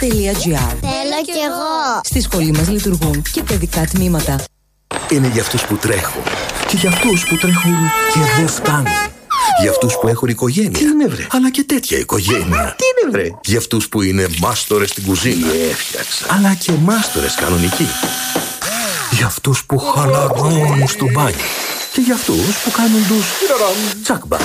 Θέλω κι εγώ. Στη σχολή μας λειτουργούν και παιδικά τμήματα. Είναι για αυτούς που τρέχουν και για αυτούς που τρέχουν και δεν φτάνουν. Για αυτούς που έχουν οικογένεια. Τι είναι βρε? Αλλά και τέτοια οικογένεια. Τι είναι βρε? Για αυτούς που είναι μάστορες στην κουζίνα. Έφτιαξα. Αλλά και μάστορες κανονικοί. Για αυτούς που χαλαρώνουν στο μπάνιο. Και για αυτούς που κάνουν τους τσακμπα.